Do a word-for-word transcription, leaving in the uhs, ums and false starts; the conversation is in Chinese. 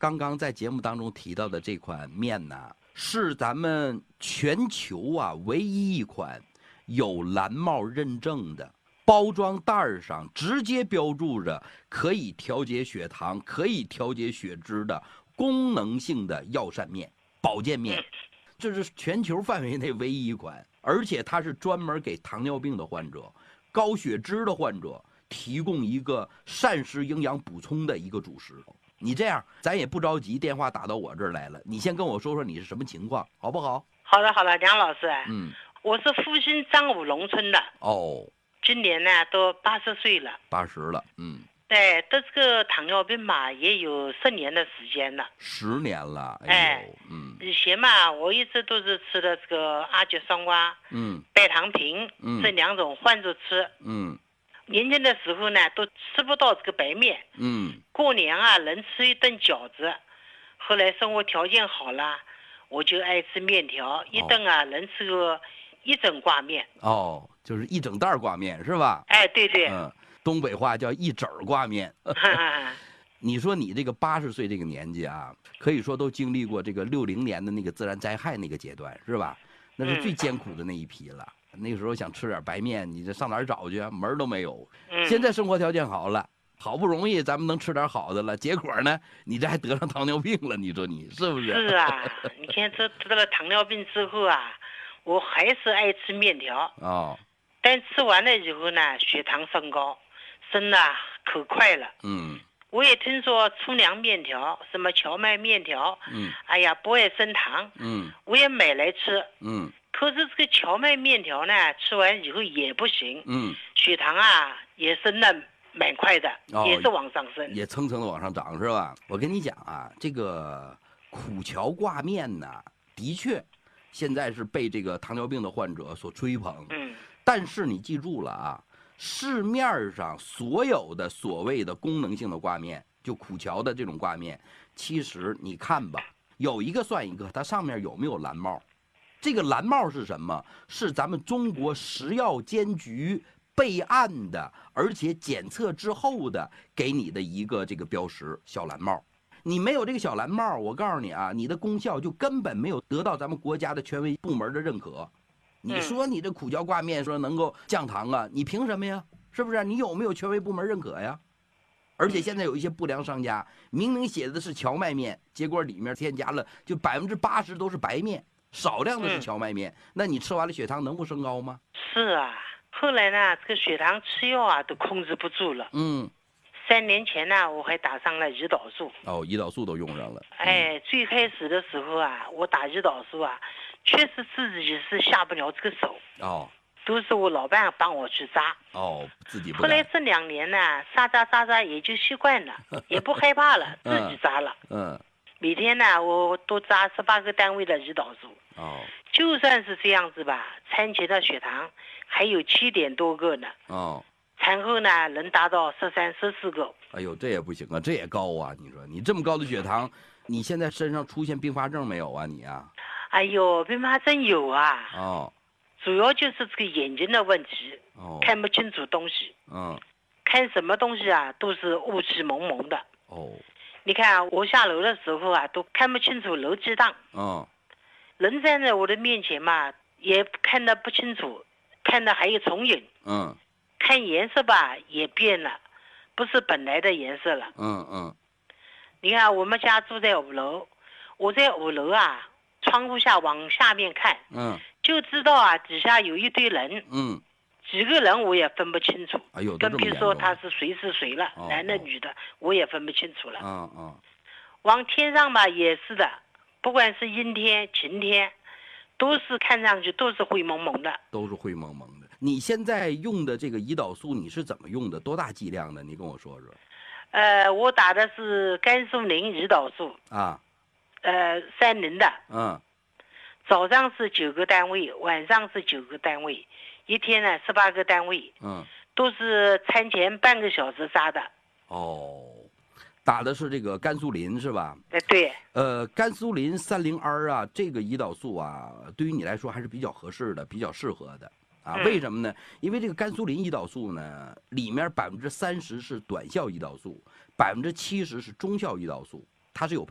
刚刚在节目当中提到的这款面呢，是咱们全球啊唯一一款有蓝帽认证的，包装袋上直接标注着可以调节血糖、可以调节血脂的功能性的药膳面、保健面，这是全球范围内唯一一款，而且它是专门给糖尿病的患者、高血脂的患者提供一个膳食营养补充的一个主食。你这样，咱也不着急，电话打到我这儿来了，你先跟我说说你是什么情况，好不好？ 好的，好的，梁老师。 嗯， 我是复兴张武农村的。 哦， 今年呢都八十岁了。 八十了，嗯。 对，得这个糖尿病嘛，也有十年的时间了。 十年了，哎呦，嗯。 以前嘛，我一直都是吃的这个阿胶双胍， 嗯， 白糖平， 嗯， 这两种换着吃。 嗯。 年轻的时候呢，都吃不到这个白面。 嗯。 过年啊，能吃一顿饺子。后来生活条件好了，我就爱吃面条，一顿啊、哦、能吃个一整挂面。 哦，就是一整袋挂面是吧？ 哎，对对。 嗯，东北话叫一整挂面。你说你这个八十岁这个年纪啊，可以说都经历过这个六零年的那个自然灾害那个阶段是吧？那是最艰苦的那一批了。嗯、那个时候想吃点白面，你这上哪儿找去？门儿都没有。 嗯、 现在生活条件好了。好不容易咱们能吃点好的了，结果呢，你这还得上糖尿病了，你说你是不是？ 是啊，你看这得了糖尿病之后啊，我还是爱吃面条。 哦。 但吃完了以后呢，血糖升高，升的可快了。 嗯。 我也听说粗粮面条，什么荞麦面条， 嗯， 哎呀不爱升糖。 嗯。我也买来吃。 嗯。 可是这个荞麦面条呢，吃完以后也不行。 嗯。 血糖啊也升了。蛮快的，也是往上升， 哦、也蹭蹭的往上涨，是吧？我跟你讲啊，这个苦荞挂面呢，的确，现在是被这个糖尿病的患者所追捧。 嗯。 但是你记住了啊，市面上所有的所谓的功能性的挂面，就苦荞的这种挂面，其实你看吧，有一个算一个，它上面有没有蓝帽？这个蓝帽是什么？是咱们中国食药监局备案的，而且检测之后的给你的一个这个标识小蓝帽。你没有这个小蓝帽，我告诉你啊，你的功效就根本没有得到咱们国家的权威部门的认可。你说你这苦荞挂面说能够降糖啊，你凭什么呀？是不是？你有没有权威部门认可呀？而且现在有一些不良商家，明明写的是荞麦面，结果里面添加了就百分之八十都是白面，少量的是荞麦面，那你吃完了血糖能不升高吗？ 是啊。后来呢，这个血糖吃药啊都控制不住了。 嗯， 三年前呢，我还打上了胰岛素。 哦，胰岛素都用上了。 嗯、哎，最开始的时候啊，我打胰岛素啊，确实自己是下不了这个手。 哦， 都是我老伴帮我去扎。 哦，自己不。 后来这两年呢，扎扎扎扎也就习惯了，也不害怕了，自己扎了。 嗯。 每天呢，我都扎十八个单位的胰岛素。 哦。 就算是这样子吧，餐前的血糖还有七点多个呢。 哦。 产后呢，能达到十三、十四个。 哎呦，这也不行啊，这也高啊！你说你这么高的血糖，你现在身上出现并发症没有啊？你啊？ 哎呦，并发症有啊。 哦。 主要就是这个眼睛的问题。 哦。 看不清楚东西。 嗯。 看什么东西啊，都是雾气蒙蒙的。 哦。 你看啊，我下楼的时候啊，都看不清楚楼梯档。 嗯。 人站在我的面前嘛，也看得不清楚，看得还有重影。 嗯。 看颜色吧，也变了，不是本来的颜色了。 嗯嗯。 你看我们家住在五楼，我在五楼啊，窗户下往下面看， 嗯， 就知道啊，底下有一堆人。 嗯。 几个人我也分不清楚。 哎呦， 更别说他是谁是谁了， 哦、 男的女的，我也分不清楚了。 嗯嗯。 往天上吧也是的，不管是阴天晴天，都是看上去都是灰蒙蒙的。 都是灰蒙蒙的。你现在用的这个胰岛素你是怎么用的？多大剂量的？你跟我说说。 呃，我打的是甘肃宁胰岛素。 啊。 呃，三零的。 嗯。 早上是九个单位，晚上是九个单位，一天呢十八个单位。 嗯。 都是餐前半个小时扎的。 哦。打的是这个甘肃林是吧？ 哎，对。 呃，甘肃林三零 R 啊，这个胰岛素啊，对于你来说还是比较合适的，比较适合的啊。 嗯、 为什么呢？因为这个甘肃林胰岛素呢，里面百分之三十是短效胰岛素，百分之七十是中效胰岛素，它是有